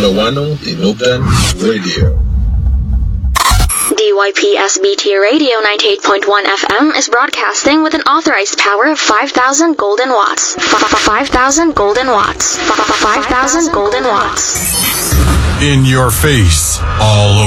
Wano Tinubdan Radio. DYPSBT Radio 98.1 FM is broadcasting with an authorized power of 5,000 golden watts. 5,000 golden watts. 5,000 golden watts. In your face, all